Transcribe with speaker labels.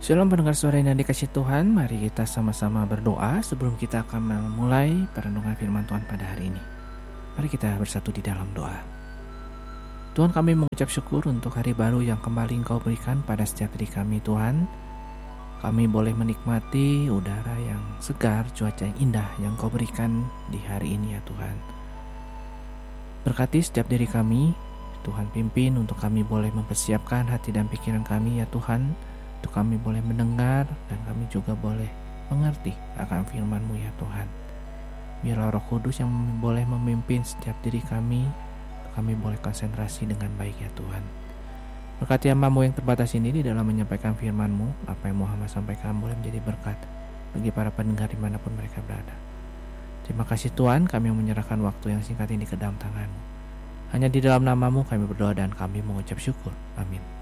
Speaker 1: Shalom pendengar suara yang dikasih Tuhan, mari kita sama-sama berdoa sebelum kita akan memulai perenungan firman Tuhan pada hari ini. Mari kita bersatu di dalam doa. Tuhan, kami mengucap syukur untuk hari baru yang kembali Engkau berikan pada setiap diri kami, Tuhan. Kami boleh menikmati udara yang segar, cuaca yang indah yang Engkau berikan di hari ini ya Tuhan. Berkati setiap diri kami, Tuhan pimpin untuk kami boleh mempersiapkan hati dan pikiran kami ya Tuhan, untuk kami boleh mendengar dan kami juga boleh mengerti akan firman-Mu ya Tuhan. Biarlah Roh Kudus yang boleh memimpin setiap diri kami, untuk kami boleh konsentrasi dengan baik ya Tuhan. Berkati hamba-Mu yang terbatas ini di dalam menyampaikan firman-Mu. Apa yang Muhammad sampaikan boleh menjadi berkat bagi para pendengar dimanapun mereka berada. Terima kasih Tuhan, kami menyerahkan waktu yang singkat ini ke dalam tangan-Mu. Hanya di dalam nama-Mu kami berdoa dan kami mengucap syukur. Amin.